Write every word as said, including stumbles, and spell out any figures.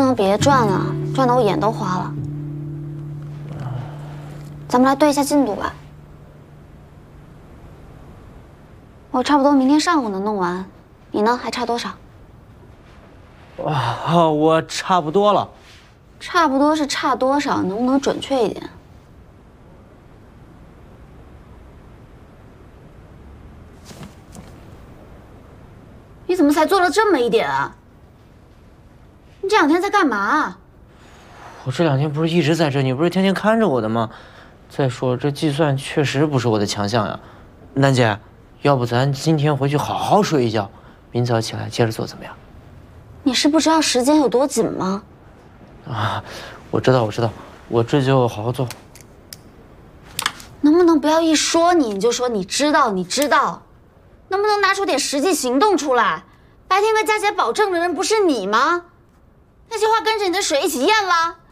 能别转了，转得我眼都花了。咱们来对一下进度吧。我差不多明天上午能弄完，你呢？还差多少？ 啊，我差不多了。 差不多是差多少？能不能准确一点？你怎么才做了这么一点啊？你这两天在干嘛？ 我这两天不是一直在这，你不是天天看着我的吗？再说这计算确实不是我的强项呀。楠姐，要不咱今天回去好好睡一觉，明早起来接着做怎么样？ 你是不知道时间有多紧吗？ 啊，我知道，我知道，我这就好好做。 能不能不要一说你你就说你知道你知道？能不能拿出点实际行动出来？白天为佳姐保证的人不是你吗？那句话跟着你的水一起咽了。